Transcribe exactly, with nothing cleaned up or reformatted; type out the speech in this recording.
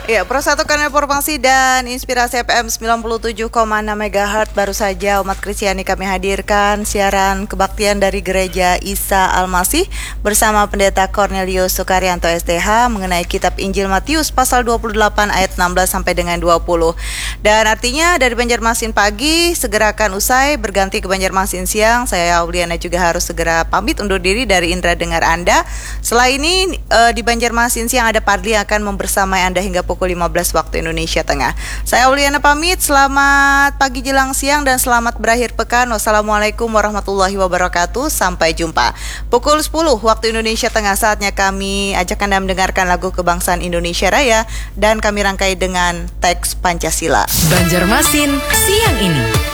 Ya, Persatukan Informasi dan Inspirasi F M sembilan puluh tujuh koma enam megahertz baru saja umat Kristiani kami hadirkan siaran kebaktian dari Gereja Isa Al-Masih bersama Pendeta Cornelius Sukaryanto S D H mengenai kitab Injil Matius pasal dua puluh delapan ayat enam belas sampai dengan dua puluh. Dan artinya dari Banjarmasin pagi segera akan usai berganti ke Banjarmasin siang. Saya Auliana juga harus segera pamit undur diri dari indera dengar Anda. Setelah ini uh, di Banjarmasin siang ada Padli yang akan membersamai Anda hingga pukul lima belas waktu Indonesia Tengah. Saya Auliana pamit, selamat pagi jelang siang dan selamat berakhir pekan. Wassalamualaikum warahmatullahi wabarakatuh. Sampai jumpa. Pukul sepuluh waktu Indonesia Tengah, saatnya kami ajak Anda mendengarkan lagu kebangsaan Indonesia Raya dan kami rangkai dengan teks Pancasila. Banjarmasin siang ini.